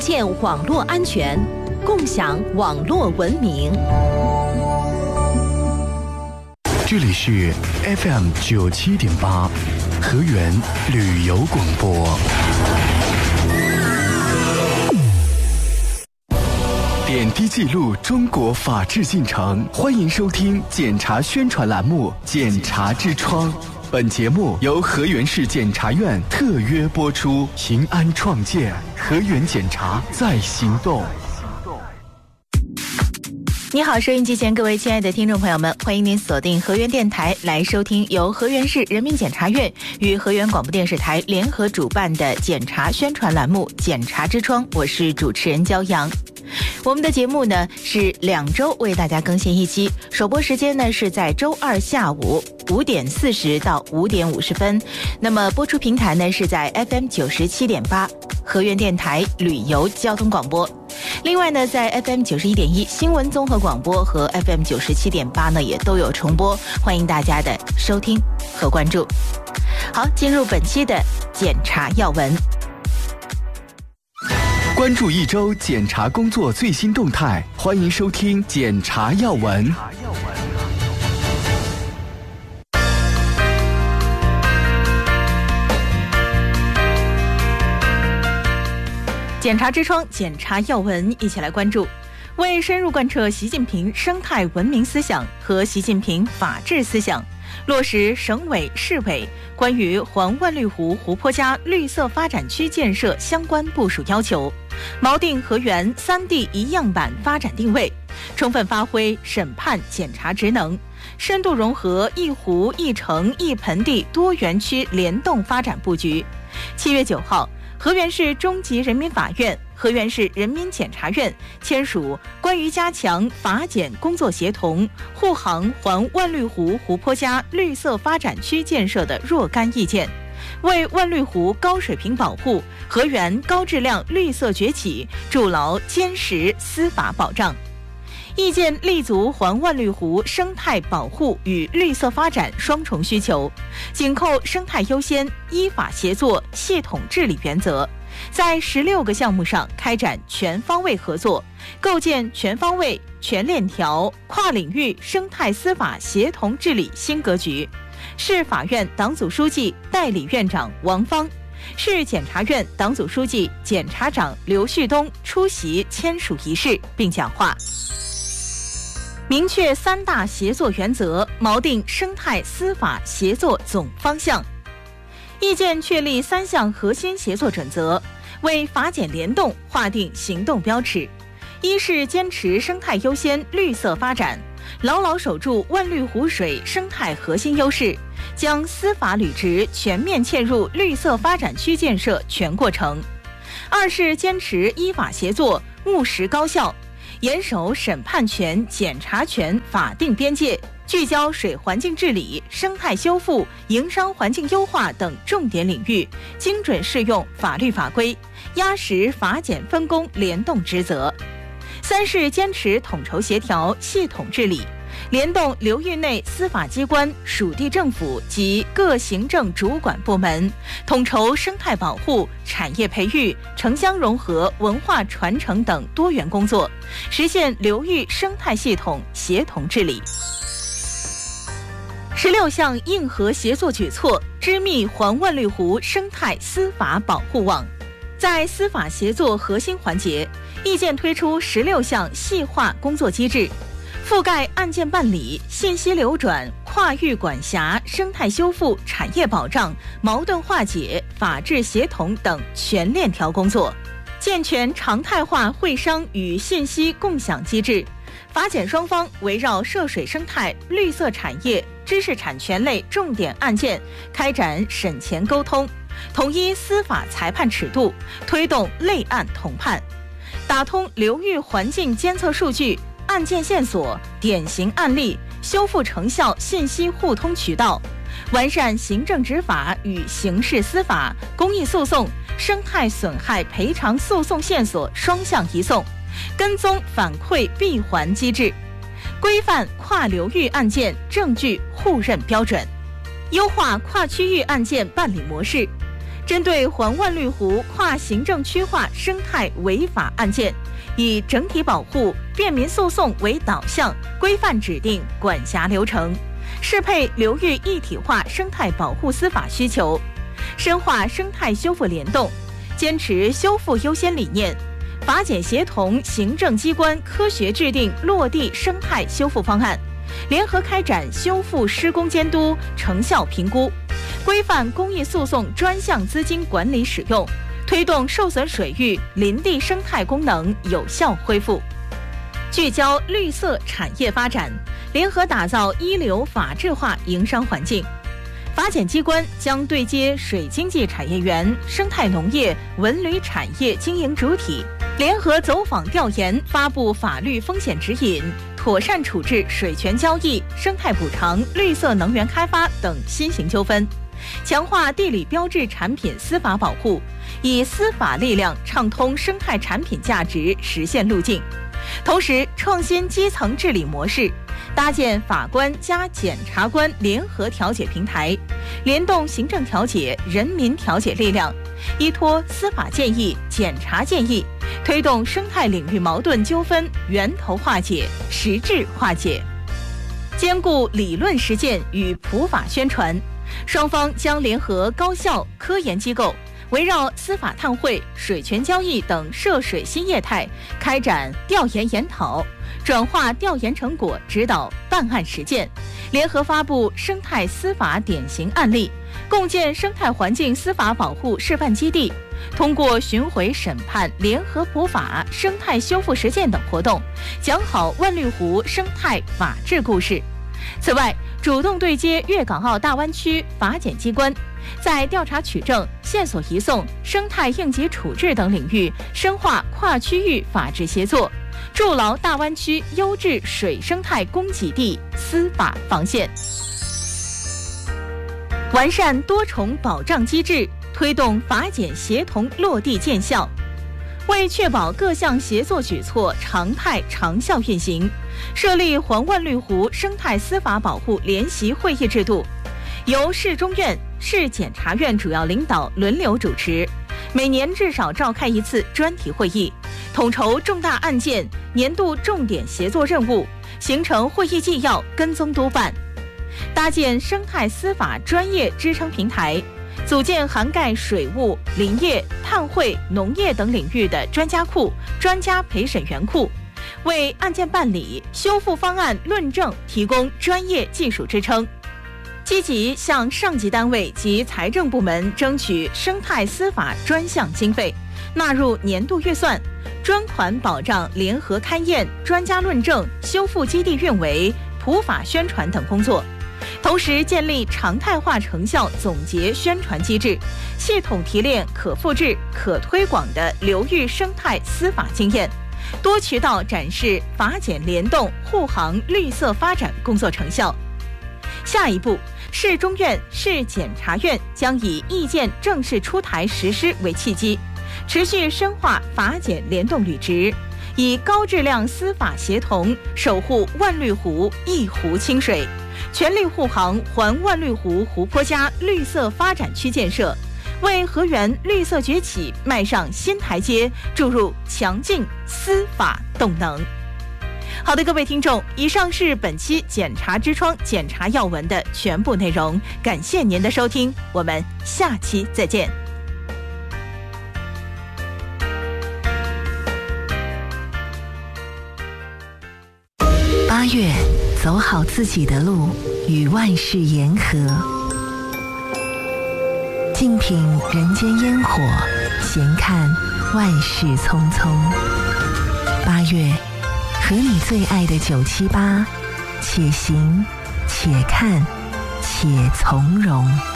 建网络安全，共享网络文明。 这里是 FM 97.8河源旅游广播。点滴记录中国法治进程，欢迎收听检察宣传栏目《检察之窗》。本节目由河源市检察院特约播出，平安创建，河源检察在行动。 你好，收音机前各位亲爱的听众朋友们，欢迎您锁定河源电台来收听由河源市人民检察院与河源广播电视台联合主办的检察宣传栏目《检察之窗》，我是主持人焦阳。我们的节目呢是2周为大家更新一期，首播时间呢是在周二下午5点40到5点50分，那么播出平台呢是在 FM 97.8河源电台旅游交通广播。另外呢，在 FM 91.1新闻综合广播和 FM 97.8呢也都有重播，欢迎大家的收听和关注。好，进入本期的检察要闻。 关注一周检察工作最新动态，欢迎收听检察要闻。 检察之窗，检察要闻，一起来关注。为深入贯彻习近平生态文明思想和习近平法治思想，落实省委市委关于环万绿湖湖泊加绿色发展区建设相关部署要求，锚定河源3地一样板发展定位，充分发挥审判检察职能，深度融合一湖一城一盆地多园区联动发展布局。7月9号，河源市中级人民法院、河源市人民检察院签署关于加强法检工作协同、护航环万绿湖湖泊加绿色发展区建设的若干意见，为万绿湖高水平保护、河源高质量绿色崛起筑牢坚实司法保障。意见立足环万绿湖生态保护与绿色发展双重需求，紧扣生态优先、依法协作、系统治理原则，在16个项目上开展全方位合作，构建全方位、全链条、跨领域生态司法协同治理新格局。市法院党组书记、代理院长王芳，市检察院党组书记、检察长刘旭东出席签署仪式并讲话。明确3大协作原则，锚定生态司法协作总方向。意见确立3项核心协作准则，为法检联动划定行动标尺。一是坚持生态优先、绿色发展，牢牢守住万绿湖水生态核心优势，将司法履职全面嵌入绿色发展区建设全过程。二是坚持依法协作，务实高效，严守审判权、检察权法定边界，聚焦水环境治理、生态修复、营商环境优化等重点领域，精准适用法律法规，压实法检分工联动职责。三是坚持统筹协调、系统治理，联动流域内司法机关、属地政府及各行政主管部门，统筹生态保护、产业培育、城乡融合、文化传承等多元工作，实现流域生态系统协同治理。16项硬核协作举措，织密环万绿湖生态司法保护网。在司法协作核心环节，意见推出16项细化工作机制，覆盖案件办理、信息流转、跨域管辖、生态修复、产业保障、矛盾化解、法治协同等全链条工作，健全常态化会商与信息共享机制。法检双方围绕涉水生态、绿色产业、知识产权类重点案件开展审前沟通，统一司法裁判尺度，推动类案同判，打通流域环境监测数据、案件线索、典型案例、修复成效信息互通渠道，完善行政执法与刑事司法、公益诉讼、生态损害赔偿诉讼线索双向移送，跟踪反馈闭环机制，规范跨流域案件证据互认标准，优化跨区域案件办理模式， 针对环万绿湖跨行政区划生态违法案件，以整体保护、便民诉讼为导向，规范指定管辖流程，适配流域一体化生态保护司法需求，深化生态修复联动，坚持修复优先理念，法检协同行政机关科学制定落地生态修复方案，联合开展修复施工监督、成效评估，规范公益诉讼专项资金管理使用，推动受损水域林地生态功能有效恢复。聚焦绿色产业发展，联合打造一流法治化营商环境。法检机关将对接水经济产业园、生态农业、文旅产业经营主体，联合走访调研，发布法律风险指引，妥善处置水权交易、生态补偿、绿色能源开发等新型纠纷，强化地理标志产品司法保护，以司法力量畅通生态产品价值实现路径。同时，创新基层治理模式，搭建法官加检察官联合调解平台，联动行政调解、人民调解力量，依托司法建议、检察建议，推动生态领域矛盾纠纷源头化解、实质化解。兼顾理论实践与普法宣传，双方将联合高校、科研机构，围绕司法碳汇、水权交易等涉水新业态，开展调研研讨，转化调研成果指导办案实践，联合发布生态司法典型案例，共建生态环境司法保护示范基地，通过巡回审判、联合普法、生态修复实践等活动，讲好万绿湖生态法治故事。此外，主动对接粤港澳大湾区法检机关，在调查取证、线索移送、生态应急处置等领域深化跨区域法治协作，筑牢大湾区优质水生态供给地司法防线，完善多重保障机制，推动法检协同落地见效。为确保各项协作举措常态长效运行，设立环万绿湖生态司法保护联席会议制度，由市中院、市检察院主要领导轮流主持，每年至少召开一次专题会议，统筹重大案件、年度重点协作任务，形成会议纪要，跟踪督办。搭建生态司法专业支撑平台，组建涵盖水务、林业、碳汇、农业等领域的专家库、专家陪审员库，为案件办理、修复方案论证提供专业技术支撑。积极向上级单位及财政部门争取生态司法专项经费，纳入年度预算，专款保障联合勘验、专家论证、修复基地运维、普法宣传等工作。同时建立常态化成效总结宣传机制，系统提炼可复制、可推广的流域生态司法经验，多渠道展示法检联动护航绿色发展工作成效。下一步，市中院、市检察院将以意见正式出台实施为契机，持续深化法检联动履职，以高质量司法协同守护万绿湖一湖清水，全力护航环万绿湖湖泊加绿色发展区建设，为河源绿色崛起迈上新台阶，注入强劲司法动能。好的，各位听众，以上是本期检察之窗检察要闻的全部内容，感谢您的收听，我们下期再见。 8月，走好自己的路，与万事言和。静品人间烟火，闲看万事匆匆。8月，和你最爱的978，且行且看且从容。